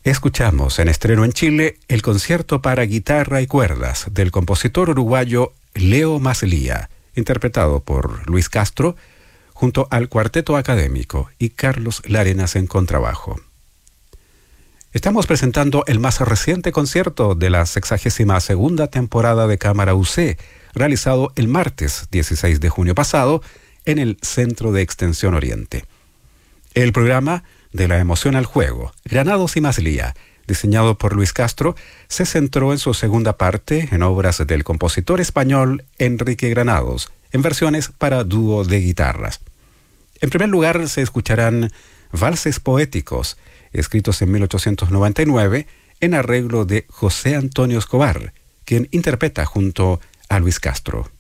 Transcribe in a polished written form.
Escuchamos en estreno en Chile el concierto para guitarra y cuerdas del compositor uruguayo Leo Maslía, interpretado por Luis Castro, junto al Cuarteto Académico y Carlos Larenas en contrabajo. Estamos presentando el más reciente concierto de la 62ª temporada de Cámara UC, realizado el martes 16 de junio pasado en el Centro de Extensión Oriente. El programa De la emoción al juego, Granados y Maslía, diseñado por Luis Castro, se centró en su segunda parte en obras del compositor español Enrique Granados, en versiones para dúo de guitarras. En primer lugar, se escucharán valses poéticos, escritos en 1899, en arreglo de José Antonio Escobar, quien interpreta junto a Luis Castro.